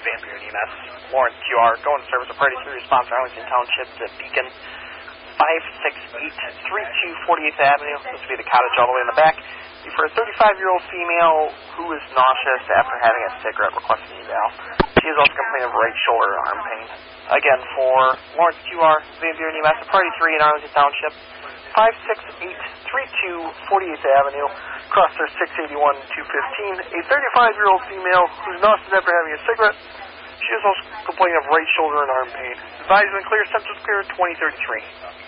Van Buren EMS. Lawrence QR, going to service a priority 3 response to Arlington Township to Beacon 568 32 48th Avenue. This will be the cottage all the way in the back. For a 35-year-old female who is nauseous after having a cigarette, requesting eval. She is also complaining of right shoulder and arm pain. Again, for Lawrence QR, Van Buren EMS, priority 3 in Arlington Township, 568 32 48th Avenue, Crosser 681 215. A 35-year-old female who's nauseous after having a cigarette. She is also complaining of right shoulder and arm pain. Advisement clear, symptoms clear, 2033.